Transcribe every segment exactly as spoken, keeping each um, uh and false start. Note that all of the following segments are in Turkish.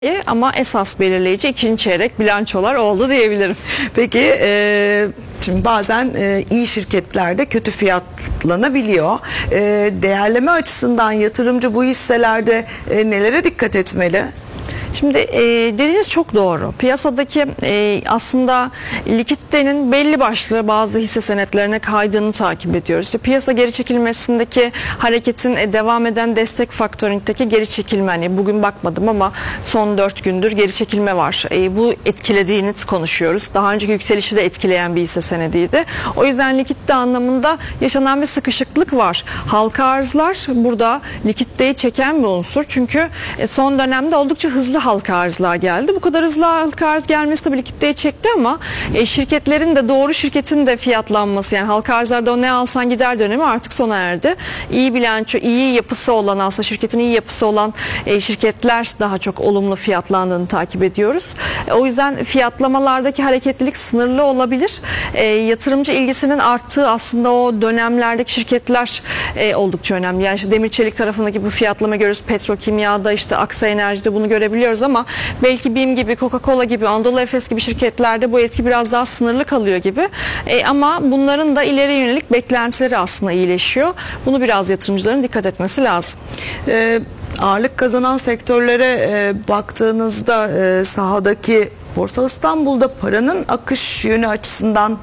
ama esas belirleyici ikinci çeyrek bilançolar oldu diyebilirim. Peki e, şimdi bazen e, iyi şirketlerde kötü fiyatlanabiliyor. E, değerleme açısından yatırımcı bu hisselerde e, nelere dikkat etmeli? Şimdi e, dediğiniz çok doğru. Piyasadaki e, aslında likiditenin belli başlı bazı hisse senetlerine kaydığını takip ediyoruz. İşte piyasa geri çekilmesindeki hareketin e, devam eden destek faktöründeki geri çekilme. Hani bugün bakmadım ama son dört gündür geri çekilme var. E, bu etkilediğini konuşuyoruz. Daha önceki yükselişi de etkileyen bir hisse senediydi. O yüzden likidite anlamında yaşanan bir sıkışıklık var. Halka arzlar burada likiditeyi çeken bir unsur. Çünkü e, son dönemde oldukça hızlı halka arzlar geldi. Bu kadar hızlı halka arz gelmesi tabii likiditeyi çekti ama e, şirketlerin de doğru şirketin de fiyatlanması, yani halka arzlarda o ne alsan gider dönemi artık sona erdi. İyi bilanço, iyi yapısı olan, aslında şirketin iyi yapısı olan e, şirketler daha çok olumlu fiyatlandığını takip ediyoruz. E, o yüzden fiyatlamalardaki hareketlilik sınırlı olabilir. E, yatırımcı ilgisinin arttığı aslında o dönemlerdeki şirketler e, oldukça önemli. Yani işte demir çelik tarafındaki bu fiyatlama görüyoruz. Petrokimyada, işte Aksa Enerji'de bunu görebiliyoruz ama belki BİM gibi, Coca-Cola gibi, Anadolu Efes gibi şirketlerde bu etki biraz daha sınırlı kalıyor gibi. E, ama bunların da ileri yönelik beklentileri aslında iyileşiyor. Bunu biraz yatırımcıların dikkat etmesi lazım. E, ağırlık kazanan sektörlere e, baktığınızda e, sahadaki Borsa İstanbul'da paranın akış yönü açısından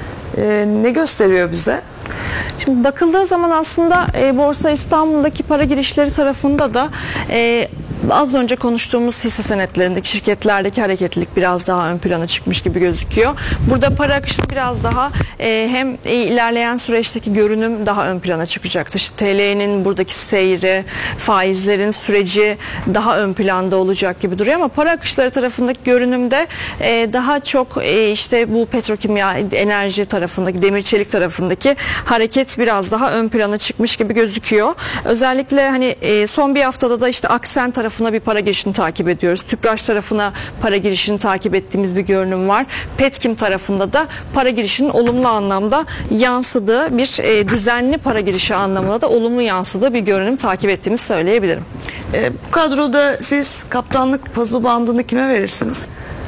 e, ne gösteriyor bize? Şimdi bakıldığı zaman aslında e, Borsa İstanbul'daki para girişleri tarafında da e, az önce konuştuğumuz hisse senetlerindeki şirketlerdeki hareketlilik biraz daha ön plana çıkmış gibi gözüküyor. Burada para akışı biraz daha e, hem e, ilerleyen süreçteki görünüm daha ön plana çıkacaktır. İşte T L'nin buradaki seyri, faizlerin süreci daha ön planda olacak gibi duruyor ama para akışları tarafındaki görünümde e, daha çok e, işte bu petrokimya, enerji tarafındaki, demir çelik tarafındaki hareket biraz daha ön plana çıkmış gibi gözüküyor. Özellikle hani e, son bir haftada da işte Aksen tarafına bir para girişini takip ediyoruz. Tüpraş tarafına para girişini takip ettiğimiz bir görünüm var. Petkim tarafında da para girişinin olumlu anlamda yansıdığı bir e, düzenli para girişi anlamında da olumlu yansıdığı bir görünüm takip ettiğimizi söyleyebilirim. E, bu kadroda siz kaptanlık pazu bandını kime verirsiniz?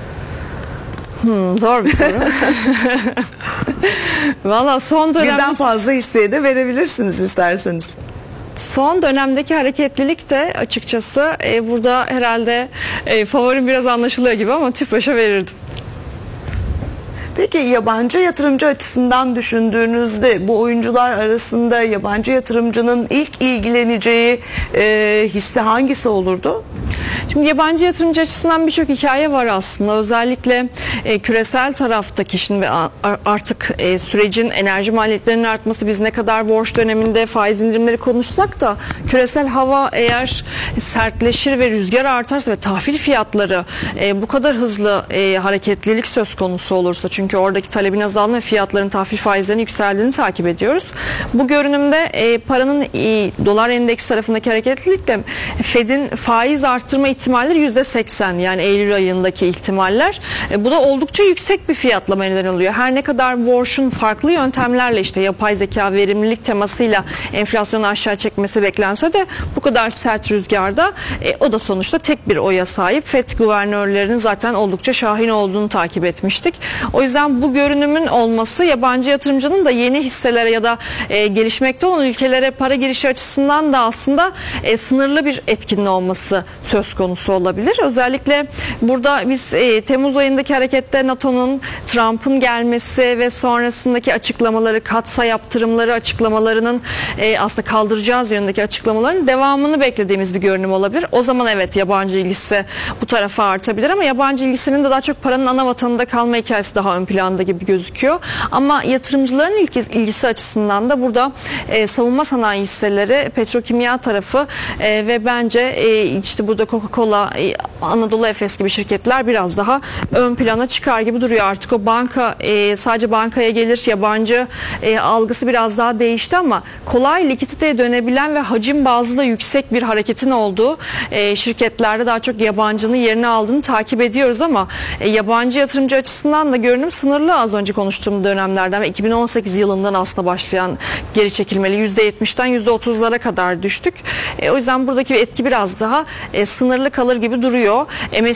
Hmm, zor bir soru. Valla son dönem... Birden fazla hisseye de verebilirsiniz isterseniz. Son dönemdeki hareketlilik de açıkçası e, burada herhalde e, favorim biraz anlaşılıyor gibi ama Tüpraş'a verirdim. Peki yabancı yatırımcı açısından düşündüğünüzde bu oyuncular arasında yabancı yatırımcının ilk ilgileneceği e, hisse hangisi olurdu? Şimdi yabancı yatırımcı açısından birçok hikaye var aslında. Özellikle e, küresel taraftaki şimdi artık e, sürecin enerji maliyetlerinin artması, biz ne kadar borç döneminde faiz indirimleri konuşsak da küresel hava eğer sertleşir ve rüzgar artarsa ve tahvil fiyatları e, bu kadar hızlı e, hareketlilik söz konusu olursa, çünkü oradaki talebin azalma ve fiyatların, tahvil faizlerinin yükseldiğini takip ediyoruz. Bu görünümde e, paranın e, dolar endeks tarafındaki hareketlilikle Fed'in faiz arttırma ihtimalleri yüzde seksen, yani Eylül ayındaki ihtimaller. E, bu da oldukça yüksek bir fiyatlama neden oluyor. Her ne kadar borçun farklı yöntemlerle, işte yapay zeka, verimlilik temasıyla enflasyonu aşağı çekmesi beklense de bu kadar sert rüzgarda e, o da sonuçta tek bir oya sahip. Fed guvernörlerinin zaten oldukça şahin olduğunu takip etmiştik. O yüzden bu görünümün olması yabancı yatırımcının da yeni hisselere ya da e, gelişmekte olan ülkelere para girişi açısından da aslında e, sınırlı bir etkin olması söz konusu olabilir. Özellikle burada biz e, Temmuz ayındaki harekette NATO'nun, Trump'ın gelmesi ve sonrasındaki açıklamaları, katsa yaptırımları açıklamalarının e, aslında kaldıracağız yönündeki açıklamaların devamını beklediğimiz bir görünüm olabilir. O zaman evet, yabancı ilgisi bu tarafa artabilir ama yabancı ilgisinin de daha çok paranın ana vatanında kalma hikayesi daha ön planda gibi gözüküyor. Ama yatırımcıların ilgisi açısından da burada e, savunma sanayi hisseleri, petrokimya tarafı e, ve bence e, işte burada Coca-Cola, e, Anadolu Efes gibi şirketler biraz daha ön plana çıkar gibi duruyor. Artık o banka e, sadece bankaya gelir, yabancı e, algısı biraz daha değişti ama kolay likiditeye dönebilen ve hacim bazlı yüksek bir hareketin olduğu e, şirketlerde daha çok yabancının yerini aldığını takip ediyoruz ama e, yabancı yatırımcı açısından da görünüm sınırlı. Az önce konuştuğum dönemlerden ve iki bin on sekiz yılından aslında başlayan geri çekilmeli yüzde yetmişten yüzde otuzlara kadar düştük. E, o yüzden buradaki etki biraz daha e, sınırlı kalır gibi duruyor.